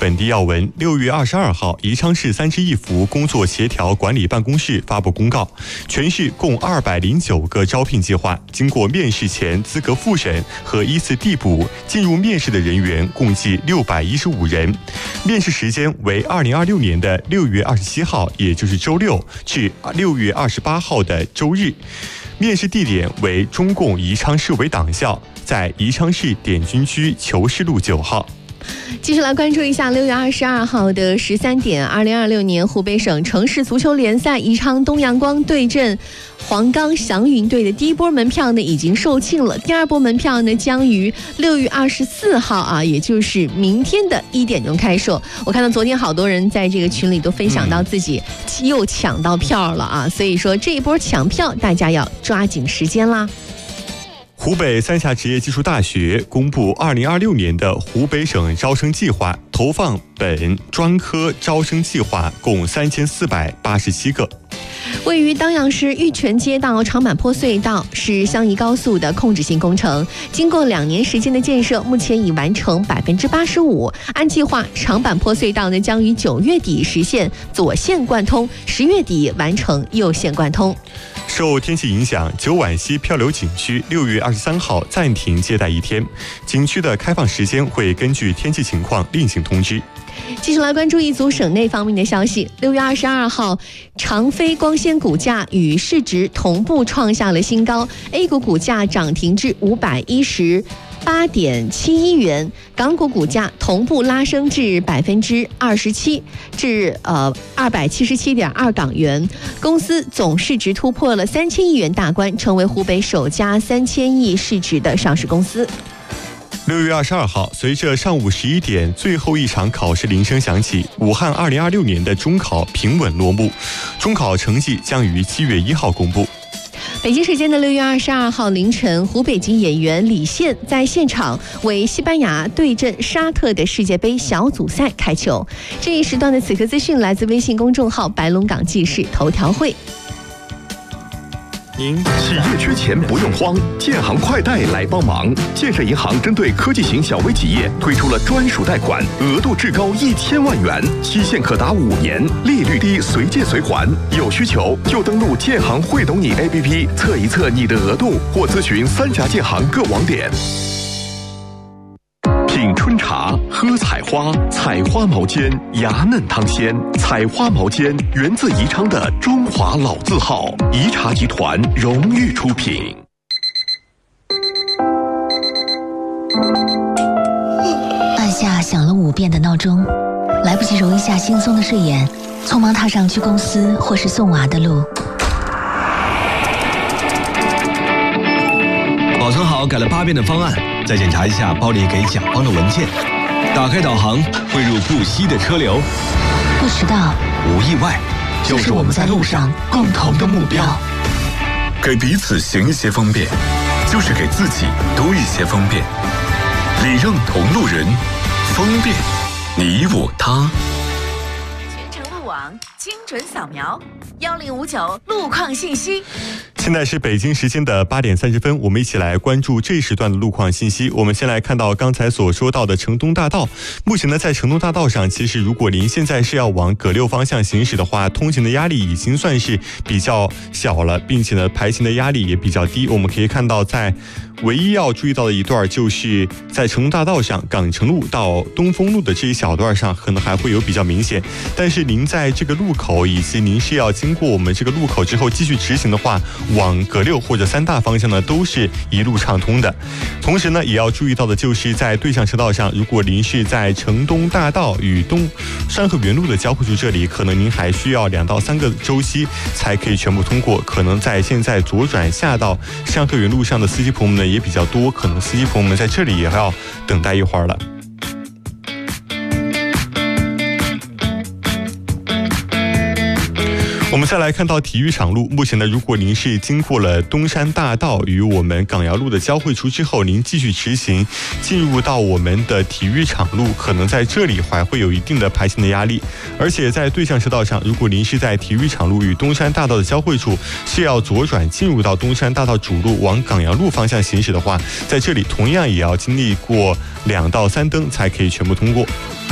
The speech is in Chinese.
本地要闻。6月22号，宜昌市3支一服工作协调管理办公室发布公告，全市共209个招聘计划，经过面试前资格复审和依次递补，进入面试的人员共计615人。面试时间为2026年的6月27号，也就是周六，至6月28号的周日。面试地点为中共宜昌市委党校，在宜昌市典军区求是路9号。 继续来关注一下6月22号的13点，2026年湖北省城市足球联赛宜昌东阳光对阵黄冈祥云队的第一波门票呢已经售罄了，第二波门票呢将于6月24号也就是明天的1点钟开售。我看到昨天好多人在这个群里都分享到自己又抢到票了所以说这一波抢票大家要抓紧时间啦。 湖北三峡职业技术大学公布2026年的湖北省招生计划，投放本专科招生计划共3487个。 位于当阳市玉泉街道长坂坡隧道是襄宜高速的控制性工程，经过2年时间的建设，目前已完成85%。按计划，长坂坡隧道呢将于9月底实现左线贯通，10月底完成右线贯通。 受天气影响，九碗溪漂流景区6月23号暂停接待1天，景区的开放时间会根据天气情况另行通知。 继续来关注一组省内方面的消息。6月22号，长飞光纤股价与市值同步创下了新高 ，A 股股价涨停至518.71元，港股股价同步拉升至27%，至277.2港元。公司总市值突破了3000亿元大关，成为湖北首家3000亿市值的上市公司。 6月22号，随着上午11点最后一场考试铃声响起，武汉2026年的中考平稳落幕，中考成绩将于7月1号公布。 北京时间的6月22号凌晨，湖北籍演员李现在现场为西班牙对阵沙特的世界杯小组赛开球。这一时段的此刻资讯来自微信公众号白龙港记事头条会。 企业缺钱不用慌，建行快贷来帮忙。建设银行针对科技型小微企业推出了专属贷款，额度至高1000万元，期限可达5年，利率低，随借随还。有需求就登录建行会懂你 APP 测一测你的额度，或咨询3家建行各网点。品春茶，喝采花，采花毛尖，芽嫩汤鲜。采花毛尖源自宜昌的中华老字号，宜茶集团荣誉出品。 按下响了5遍的闹钟，来不及揉一下惺忪的睡眼，匆忙踏上去公司或是送娃的路。 保存好改了8遍的方案，再检查一下包里给甲方的文件。打开导航，汇入不息的车流。 不迟到， 无意外，就是我们在路上共同的目标。 给彼此行一些方便，就是给自己多一些方便。礼让同路人，方便你我他。 全程路网精准扫描，1059路况信息。 现在是北京时间的8点30分，我们一起来关注这一时段的路况信息。我们先来看到刚才所说到的城东大道。目前呢，在城东大道上，其实如果您现在是要往葛六方向行驶的话，通行的压力已经算是比较小了，并且呢，排行的压力也比较低。我们可以看到，在唯一要注意到的一段，就是在城东大道上港城路到东风路的这一小段上，可能还会有比较明显。但是您在这个路口，以及您是要经过我们这个路口之后继续直行的话，往葛六或者3大方向呢，都是一路畅通的。同时呢，也要注意到的就是在对向车道上，如果您是在城东大道与山河园路的交汇处这里，可能您还需要2到3个周期才可以全部通过。可能在现在左转下到山河园路上的司机朋友们呢也比较多，可能司机朋友们在这里也要等待一会儿了。我们再来看到体育场路，目前呢，如果您是经过了东山大道与我们港瑶路的交汇处之后，您继续直行进入到我们的体育场路，可能在这里还会有一定的排行的压力。而且在对向车道上，如果您是在体育场路与东山大道的交汇处是要左转进入到东山大道主路往港瑶路方向行驶的话，在这里同样也要经历过2到3灯才可以全部通过。